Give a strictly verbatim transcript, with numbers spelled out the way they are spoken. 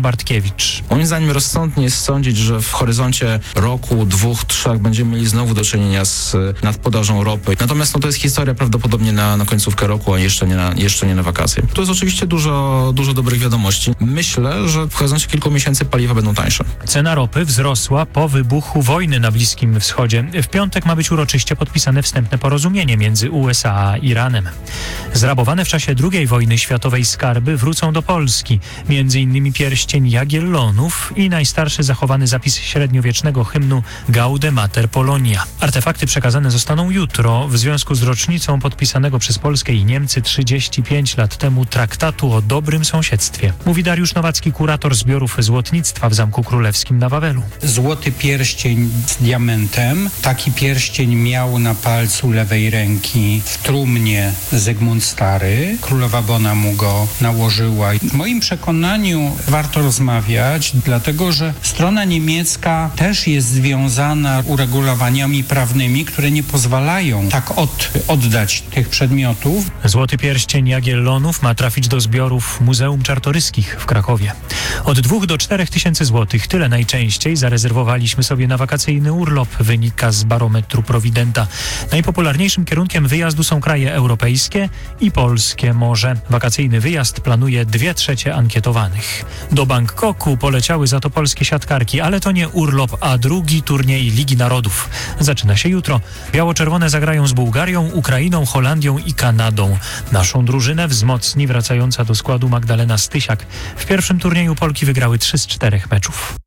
Bartkiewicz. Moim zdaniem rozsądnie jest sądzić, że w horyzoncie roku, dwóch, trzech będziemy mieli znowu do czynienia z nadpodażą ropy. Natomiast no, to jest historia prawdopodobnie na, na końcówkę roku, a jeszcze nie, na, jeszcze nie na wakacje. To jest oczywiście dużo, dużo dobrych wiadomości. Myślę, że w horyzoncie kilku miesięcy paliwa będą tańsze. Cena ropy wzrosła po wybuchu wojny na Bliskim Wschodzie. W piątek ma być uroczyście podpisane wstępne porozumienie między U S A a Iranem. Zrabowane w czasie drugiej wojny światowej skarby wrócą do Polski. Między innymi pierścień Jagiellonów i najstarszy zachowany zapis średniowiecznego hymnu Gaude Mater Polonia. Artefakty przekazane zostaną jutro w związku z rocznicą podpisanego przez Polskę i Niemcy trzydzieści pięć lat temu traktatu o dobrym sąsiedztwie. Mówi Dariusz Nowacki, kurator zbiorów złotnictwa w Zamku Królewskim na Wawelu. Złoty pierścień z diamentem. Taki pierścień miał na palcu lewej ręki w trumnie Zygmunt Stary. Królowa Bona mu go nałożyła. W moim przekonaniu warto rozmawiać, dlatego że strona niemiecka też jest związana uregulowaniami prawnymi, które nie pozwalają tak od, oddać tych przedmiotów. Złoty pierścień Jagiellonów ma trafić do zbiorów Muzeum Czartoryskich w Krakowie. Od dwóch do czterech tysięcy złotych, tyle najczęściej zarezerwowaliśmy sobie na wakacyjny urlop, wynika z barometru Prowidenta. Najpopularniejszym kierunkiem wyjazdu są kraje europejskie i polskie morze. Wakacyjny wyjazd planuje dwie trzecie ankietowanych. Do Bangkoku poleciały za to polskie siatkarki, ale to nie urlop, a drugi turniej Ligi Narodów. Zaczyna się jutro. Biało-czerwone zagrają z Bułgarią, Ukrainą, Holandią i Kanadą. Naszą drużynę wzmocni wracająca do składu Magdalena Stysiak. W pierwszym turnieju Polki wygrały trzy z czterech meczów.